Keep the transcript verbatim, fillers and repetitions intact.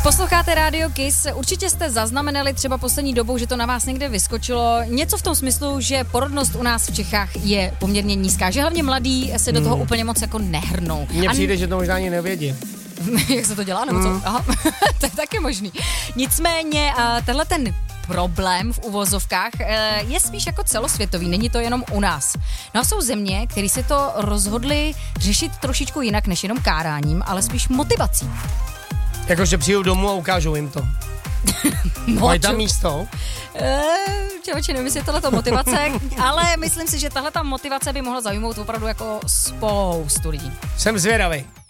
Posloucháte Radio Kiss, určitě jste zaznamenali třeba poslední dobou, že to na vás někde vyskočilo. Něco v tom smyslu, že porodnost u nás v Čechách je poměrně nízká, že hlavně mladí se do toho hmm. úplně moc jako nehrnou. Mně A přijde, že to možná ani nevědí. Jak se to dělá, nebo co? Hmm. Aha, to je taky možný. Nicméně tenhle ten problém v uvozovkách je spíš jako celosvětový, není to jenom u nás. No a jsou země, které se to rozhodly řešit trošičku jinak než jenom káráním, ale spíš motivací. Jakože přijdu domů a ukážu jim to. No, mají tam místo? Člověče, nevím, jestli je tohleto motivace, ale myslím si, že tahle motivace by mohla zaujmout opravdu jako spoustu lidí. Jsem zvědavý.